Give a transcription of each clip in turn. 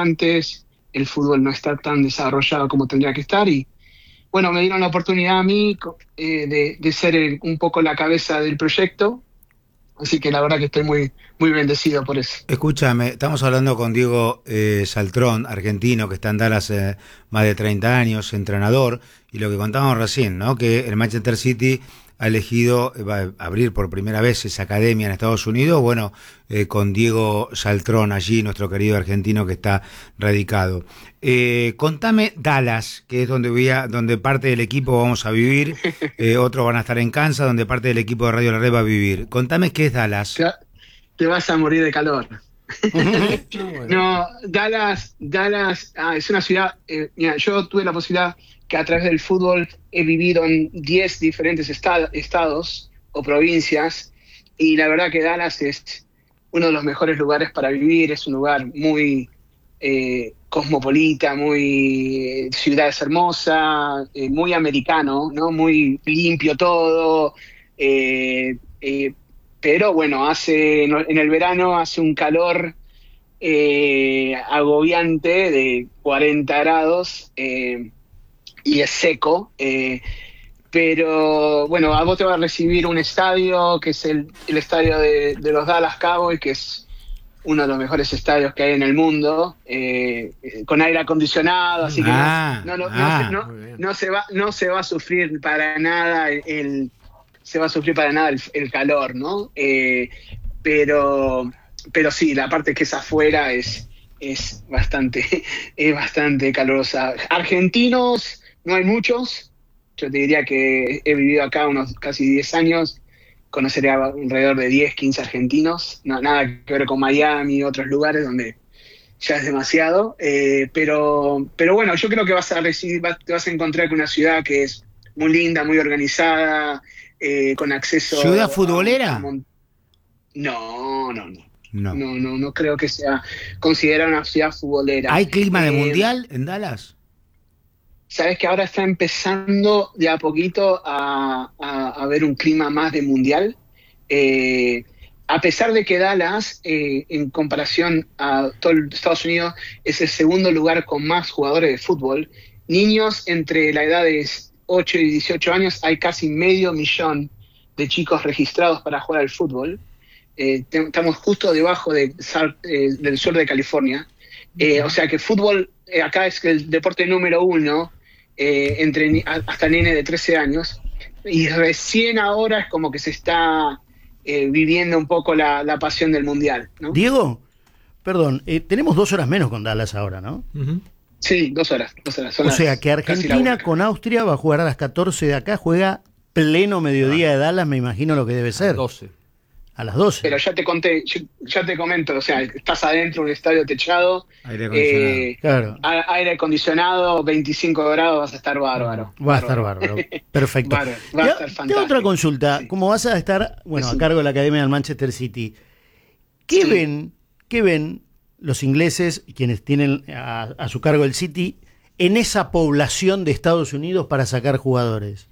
interesantes, el fútbol no está tan desarrollado como tendría que estar y bueno, me dieron la oportunidad a mí de ser un poco la cabeza del proyecto, así que la verdad que estoy muy, muy bendecido por eso. Escúchame, estamos hablando con Diego Saltrón, argentino, que está en Dallas más de 30 años, entrenador, y lo que contábamos recién, ¿no? Que el Manchester City ha elegido va a abrir por primera vez esa academia en Estados Unidos, bueno, con Diego Saltrón allí, nuestro querido argentino que está radicado. Contame Dallas, que es donde parte del equipo vamos a vivir, otros van a estar en Kansas, donde parte del equipo de Radio La Red va a vivir. Contame qué es Dallas. Te vas a morir de calor. Bueno. No, Dallas es una ciudad, mira, yo tuve la posibilidad que a través del fútbol he vivido en 10 diferentes estados o provincias y la verdad que Dallas es uno de los mejores lugares para vivir, es un lugar muy cosmopolita, muy ciudad es hermosa, muy americano, ¿no? Muy limpio todo, pero bueno, en el verano hace un calor agobiante de 40 grados y es seco, pero bueno, a vos te va a recibir un estadio que es el estadio de los Dallas Cowboys, que es uno de los mejores estadios que hay en el mundo, con aire acondicionado, así que no se va a sufrir para nada el calor, ¿no? Pero sí, la parte que es afuera es bastante calurosa. Argentinos no hay muchos. Yo te diría que he vivido acá unos casi 10 años. Conoceré alrededor de 10, 15 argentinos. No, nada que ver con Miami y otros lugares donde ya es demasiado. Pero bueno, yo creo que te vas a encontrar con una ciudad que es muy linda, muy organizada, con acceso... ¿Ciudad futbolera? No creo que sea considerada una ciudad futbolera. ¿Hay clima de mundial en Dallas? Sabes que ahora está empezando de a poquito a haber un clima más de mundial. A pesar de que Dallas, en comparación a todo Estados Unidos, es el segundo lugar con más jugadores de fútbol, niños entre la edad de 8 y 18 años, hay casi 500,000 de chicos registrados para jugar al fútbol. Estamos justo debajo del sur de California. O sea que fútbol acá es el deporte número 1 hasta nene de 13 años. Y recién ahora es como que se está viviendo un poco la pasión del mundial, ¿no? Diego, perdón, tenemos 2 horas menos con Dallas ahora, ¿no? Uh-huh. Sí, 2 horas. O sea que Argentina con Austria va a jugar a las 14 de acá, juega pleno mediodía de Dallas, me imagino lo que debe ser. 12. A las 12. Pero ya te comento, o sea, estás adentro de un estadio techado, aire acondicionado, claro. Aire acondicionado, 25 grados, vas a estar bárbaro. Va a estar bárbaro, perfecto. Va a estar fantástico. Te hago otra consulta, Sí. como vas a estar, a cargo de la Academia del Manchester City, ¿qué ven los ingleses, quienes tienen a su cargo el City, en esa población de Estados Unidos para sacar jugadores?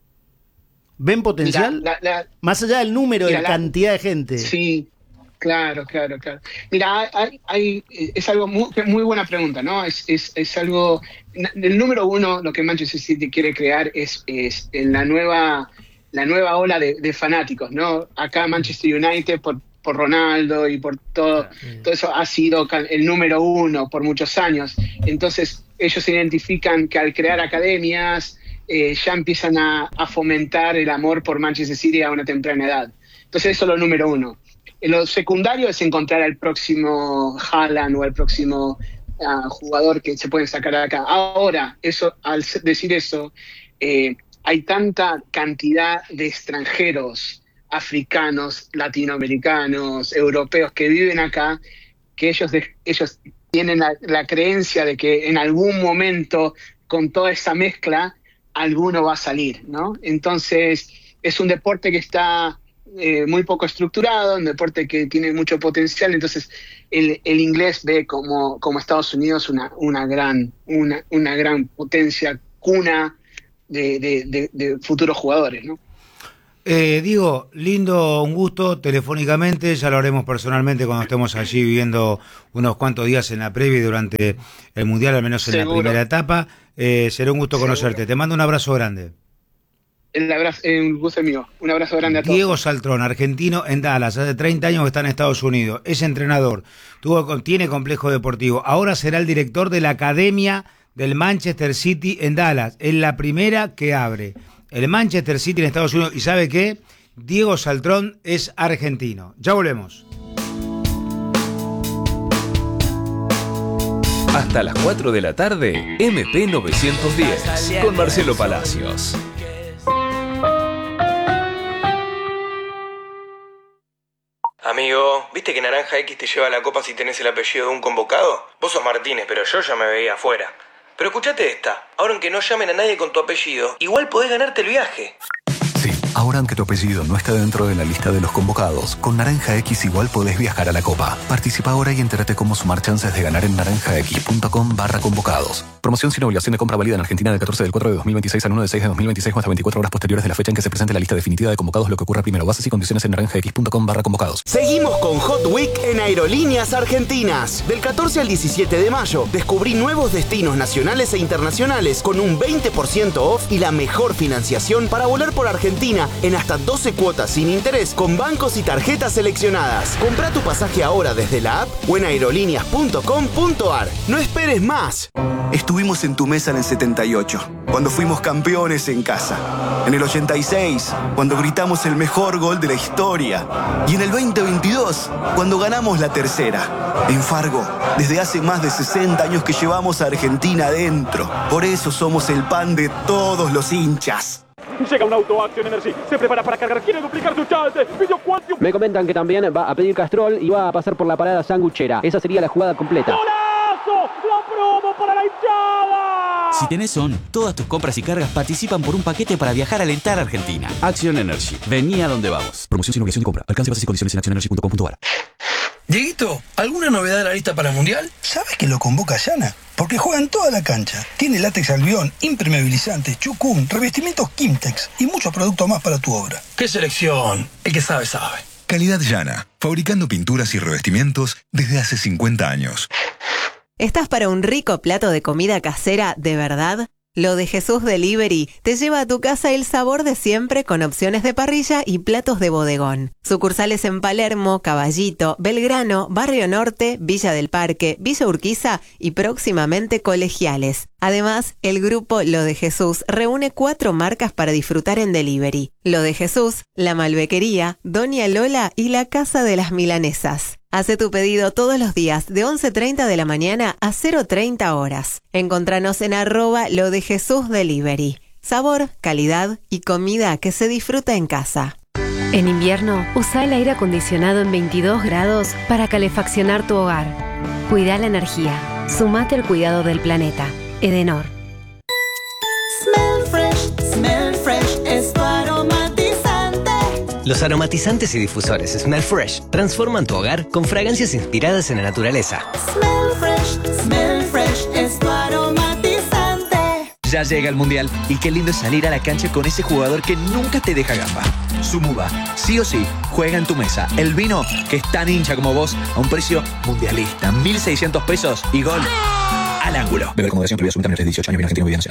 ¿Ven potencial? Más allá del número, de la cantidad de gente. Sí, claro. Mira, es algo muy buena pregunta, ¿no? Es algo... El número 1, lo que Manchester City quiere crear es en la nueva ola de fanáticos, ¿no? Acá Manchester United, por Ronaldo y por todo eso ha sido el número 1 por muchos años. Entonces, ellos identifican que al crear academias... ya empiezan a fomentar el amor por Manchester City a una temprana edad. Entonces eso es lo número 1. Lo secundario es encontrar al próximo Haaland o al próximo jugador que se puede sacar de acá. Ahora, al decir eso, hay tanta cantidad de extranjeros, africanos, latinoamericanos, europeos que viven acá, que ellos tienen la creencia de que en algún momento, con toda esa mezcla, alguno va a salir, ¿no? Entonces, es un deporte que está muy poco estructurado, un deporte que tiene mucho potencial, entonces el inglés ve como Estados Unidos una gran potencia, cuna de futuros jugadores, ¿no? Diego, lindo, un gusto telefónicamente, ya lo haremos personalmente cuando estemos allí viviendo unos cuantos días en la previa y durante el Mundial, al menos en la primera etapa. Será un gusto conocerte. Te mando un abrazo grande. Un gusto mío. Un abrazo grande a todos. Diego Saltrón, argentino en Dallas, hace 30 años que está en Estados Unidos, es entrenador, tiene complejo deportivo, ahora será el director de la academia del Manchester City en Dallas, es la primera que abre el Manchester City en Estados Unidos. ¿Y sabe qué? Diego Saltrón es argentino. Ya volvemos. Hasta las 4 de la tarde, MP 910, con Marcelo Palacios. Amigo, ¿viste que Naranja X te lleva la copa si tenés el apellido de un convocado? Vos sos Martínez, pero yo ya me veía afuera. Pero escuchate esta, ahora aunque no llamen a nadie con tu apellido, igual podés ganarte el viaje. Sí, ahora aunque tu apellido no está dentro de la lista de los convocados, con Naranja X igual podés viajar a la Copa. Participa ahora y entérate cómo sumar chances de ganar en naranjax.com/convocados. Promoción sin obligación de compra válida en Argentina del 14 del 4 de 2026 al 1 de 6 de 2026 o hasta 24 horas posteriores de la fecha en que se presente la lista definitiva de convocados, lo que ocurra primero. Bases y condiciones en naranjax.com/convocados. Seguimos con Hot Week en Aerolíneas Argentinas. Del 14 al 17 de mayo, descubrí nuevos destinos nacionales e internacionales con un 20% off y la mejor financiación para volar por Argentina en hasta 12 cuotas sin interés con bancos y tarjetas seleccionadas. Comprá tu pasaje ahora desde la app o en aerolíneas.com.ar. No esperes más. Estuvimos en tu mesa en el 78, cuando fuimos campeones en casa. En el 86, cuando gritamos el mejor gol de la historia. Y en el 2022, cuando ganamos la tercera. En Fargo, desde hace más de 60 años que llevamos a Argentina adentro. Por eso somos el pan de todos los hinchas. Llega un auto Action Energy, se prepara para cargar, quiere duplicar su chance. Me comentan que también va a pedir Castrol y va a pasar por la parada sanguchera. Esa sería la jugada completa. ¡Golazo! ¡La promo para la hinchada! Si tenés ON, todas tus compras y cargas participan por un paquete para viajar a alentar a Argentina. Action Energy. Vení a donde vamos. Promoción sin obligación de compra. Alcance bases y condiciones en actionenergy.com.ar. Dieguito, ¿alguna novedad de la lista para el Mundial? ¿Sabes que lo convoca Yana? Porque juega en toda la cancha. Tiene látex albión, impermeabilizantes, chucún, revestimientos Kimtex y muchos productos más para tu obra. ¡Qué selección! El que sabe, sabe. Calidad Yana, fabricando pinturas y revestimientos desde hace 50 años. ¿Estás para un rico plato de comida casera de verdad? Lo de Jesús Delivery te lleva a tu casa el sabor de siempre con opciones de parrilla y platos de bodegón. Sucursales en Palermo, Caballito, Belgrano, Barrio Norte, Villa del Parque, Villa Urquiza y próximamente Colegiales. Además, el grupo Lo de Jesús reúne 4 marcas para disfrutar en delivery. Lo de Jesús, La Malbequería, Doña Lola y La Casa de las Milanesas. Hace tu pedido todos los días de 11:30 de la mañana a 0:30 horas. Encontranos en @Lo de Jesús Delivery. Sabor, calidad y comida que se disfruta en casa. En invierno, usa el aire acondicionado en 22 grados para calefaccionar tu hogar. Cuida la energía. Sumate al cuidado del planeta. Edenor. Smell fresh es tu aromatizante. Los aromatizantes y difusores Smell Fresh transforman tu hogar con fragancias inspiradas en la naturaleza. Smell fresh es tu aromatizante. Ya llega el Mundial y qué lindo es salir a la cancha con ese jugador que nunca te deja gamba. Sumuba, sí o sí, juega en tu mesa. El vino que es tan hincha como vos a un precio mundialista, 1.600 pesos y gol al ángulo. Beber con moderación, prohibida absolutamente de 18 años, bien argentino, evidencia.